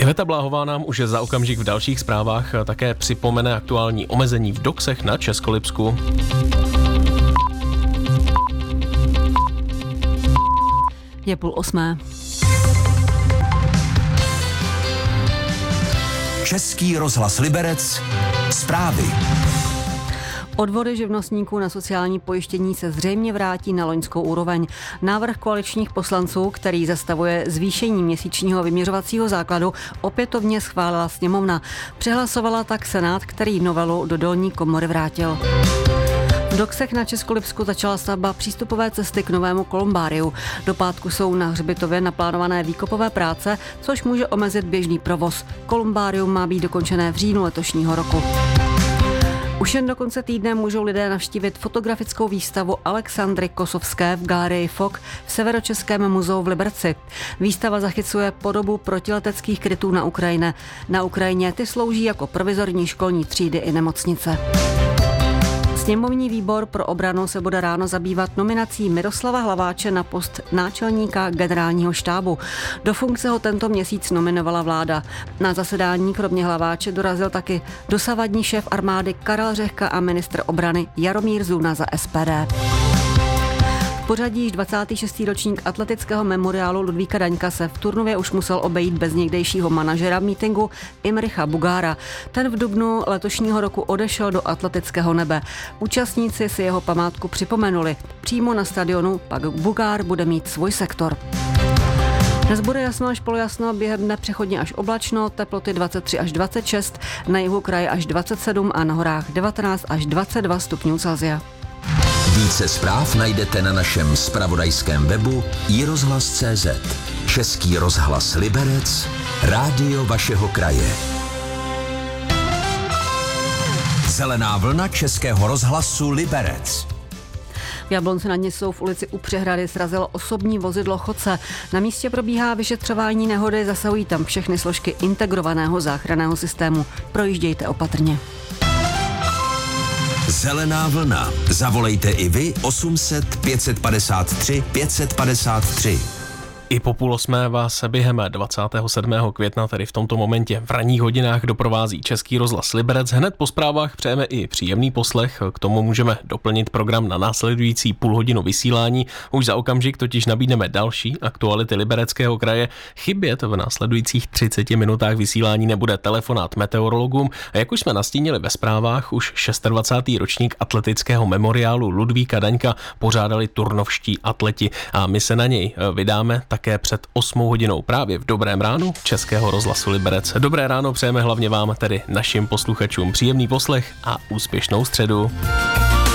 Iveta Bláhová nám už za okamžik v dalších zprávách také připomene aktuální omezení v doksech na Českolipsku. Je 7:30. Český rozhlas Liberec. Zprávy. Odvody živnostníků na sociální pojištění se zřejmě vrátí na loňskou úroveň. Návrh koaličních poslanců, který zastavuje zvýšení měsíčního vyměřovacího základu, opětovně schválila sněmovna. Přehlasovala tak Senát, který novelu do dolní komory vrátil. V doksech na Českolipsku začala stavba přístupové cesty k novému kolumbáriu. Do pátku jsou na hřbitově naplánované výkopové práce, což může omezit běžný provoz. Kolumbárium má být dokončené v říjnu letošního roku. Už jen do konce týdne můžou lidé navštívit fotografickou výstavu Alexandry Kosovské v galerii FOK v Severočeském muzeu v Liberci. Výstava zachycuje podobu protileteckých krytů na Ukrajině. Na Ukrajině ty slouží jako provizorní školní třídy i nemocnice. Sněmovní výbor pro obranu se bude ráno zabývat nominací Miroslava Hlaváče na post náčelníka generálního štábu. Do funkce ho tento měsíc nominovala vláda. Na zasedání kromě Hlaváče dorazil taky dosavadní šéf armády Karel Řehka a ministr obrany Jaromír Zuna za SPD. V pořadí již 26. ročník atletického memoriálu Ludvíka Daňka se v Turnově už musel obejít bez někdejšího manažera mítinku Imricha Bugára. Ten v dubnu letošního roku odešel do atletického nebe. Účastníci si jeho památku připomenuli. Přímo na stadionu pak Bugár bude mít svůj sektor. Dnes bude jasno až polojasno, během dne přechodně až oblačno, teploty 23 až 26, na jihu kraje až 27 a na horách 19 až 22 stupňů Celsia. Více zpráv najdete na našem zpravodajském webu iRozhlas.cz. Český rozhlas Liberec, rádio vašeho kraje. Zelená vlna Českého rozhlasu Liberec. V Jablonci nad Nisou v ulici U Přehrady srazilo osobní vozidlo chodce. Na místě probíhá vyšetřování nehody, zasahují tam všechny složky integrovaného záchranného systému. Projíždějte opatrně. Zelená vlna. Zavolejte i vy 800 553 553. I po 7:30 vás během 27. května, tedy v tomto momentě v ranních hodinách, doprovází Český rozhlas Liberec. Hned po zprávách přejeme i příjemný poslech, k tomu můžeme doplnit program na následující půlhodinu vysílání. Už za okamžik totiž nabídneme další aktuality Libereckého kraje. Chybět v následujících 30 minutách vysílání nebude telefonát meteorologům. A jak už jsme nastínili ve zprávách, už 26. ročník atletického memoriálu Ludvíka Daňka pořádali turnovští atleti a my se na něj vydáme také před 8 hodinou právě v Dobrém ránu Českého rozhlasu Liberec. Dobré ráno přejeme hlavně vám, tedy našim posluchačům, příjemný poslech a úspěšnou středu.